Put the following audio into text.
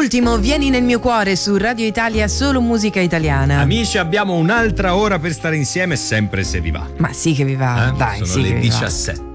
ultimo, Vieni nel mio cuore su Radio Italia, solo musica italiana. Amici, abbiamo un'altra ora per stare insieme, sempre se vi va. Ma sì che vi va, dai, Sono sì le che vi va. 17.